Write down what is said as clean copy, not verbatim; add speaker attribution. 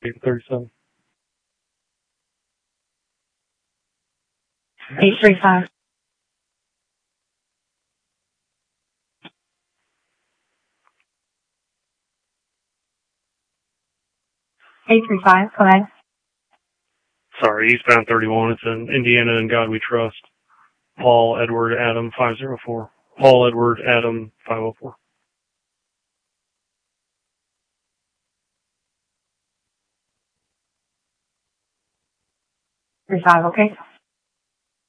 Speaker 1: 837.
Speaker 2: 835. 835, go ahead.
Speaker 1: Sorry, eastbound 31. It's in Indiana and God We Trust. Paul Edward Adam 504. Paul Edward Adam 504.
Speaker 2: 35, okay.